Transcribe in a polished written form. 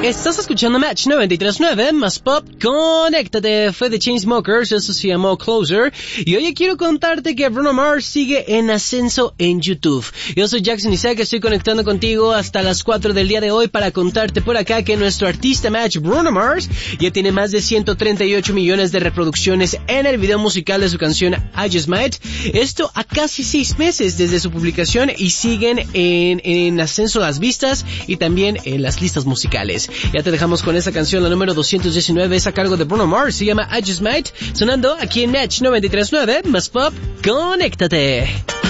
Estás escuchando Match 93.9 más pop. Conéctate, fue de Chainsmokers, eso se llamó Closer. Y hoy quiero contarte que Bruno Mars sigue en ascenso en YouTube. Yo soy Jackson Isaac, estoy conectando contigo hasta las 4 del día de hoy para contarte por acá que nuestro artista Match, Bruno Mars, ya tiene más de 138 millones de reproducciones en el video musical de su canción I Just Might. Esto a casi 6 meses desde su publicación y siguen en ascenso las vistas y también en las listas musicales. Ya te dejamos con esta canción, la número 219, es a cargo de Bruno Mars, se llama I Just Might, sonando aquí en Match 93.9, más pop, conéctate.